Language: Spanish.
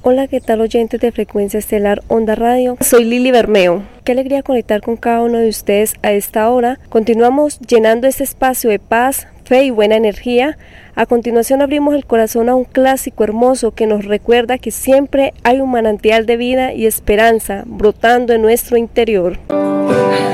Hola, ¿qué tal oyentes de Frecuencia Estelar Onda Radio? Soy Lili Bermeo. Qué alegría conectar con cada uno de ustedes a esta hora. Continuamos llenando este espacio de paz, fe y buena energía. A continuación abrimos el corazón a un clásico hermoso que nos recuerda que siempre hay un manantial de vida y esperanza brotando en nuestro interior.